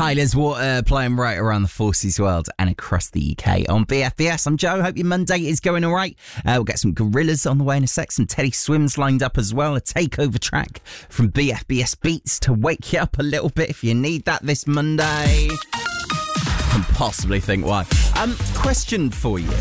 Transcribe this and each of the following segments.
Tyler's Water playing right around the Forces world and across the UK on BFBS. I'm Joe. Hope your Monday is going all right. We'll get some Gorillaz on the way in a sec. Some Teddy Swims lined up as well. A takeover track from BFBS Beats to wake you up a little bit if you need that this Monday. Can possibly think why. Question for you.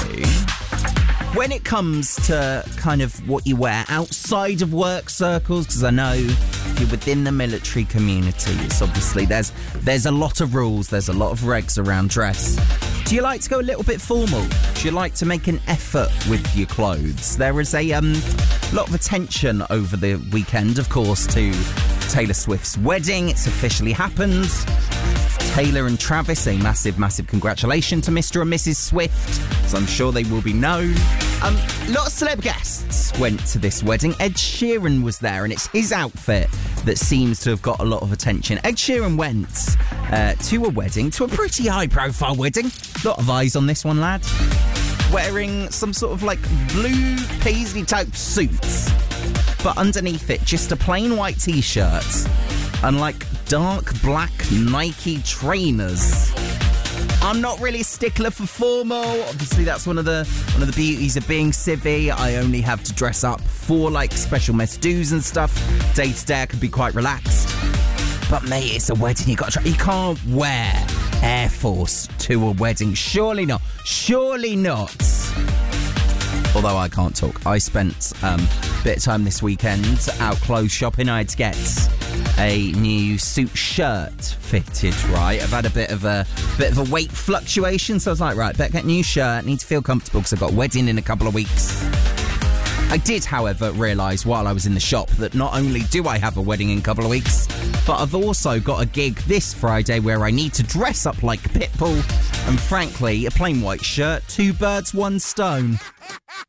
When it comes to kind of what you wear outside of work circles, because I know you're within the military community, it's obviously there's a lot of rules, there's a lot of regs around dress. Do you like to go a little bit formal? Do you like to make an effort with your clothes? There is a lot of attention over the weekend, of course, to Taylor Swift's wedding. It's officially happened. Taylor and Travis, a massive, massive congratulations to Mr. and Mrs. Swift, as I'm sure they will be known. Lots of celeb guests went to this wedding. Ed Sheeran was there, and it's his outfit that seems to have got a lot of attention. Ed Sheeran went to a wedding, to a pretty high-profile wedding. A lot of eyes on this one, lad. Wearing some sort of, like, blue paisley-type suits, but underneath it, just a plain white T-shirt and, like, dark black Nike trainers. I'm not really a stickler for formal. Obviously, that's one of the beauties of being civvy. I only have to dress up for like special mess do's and stuff. Day to day, I can be quite relaxed. But mate, it's a wedding. You can't wear Air Force to a wedding. Surely not. Surely not. Although I can't talk. I spent a bit of time this weekend out clothes shopping. I had to get a new suit shirt fitted, right? I've had a bit of a weight fluctuation, so I was like, right, better get a new shirt, need to feel comfortable because I've got a wedding in a couple of weeks. I did, however, realise while I was in the shop that not only do I have a wedding in a couple of weeks, but I've also got a gig this Friday where I need to dress up like Pitbull, and frankly, a plain white shirt, 2 birds, 1 stone.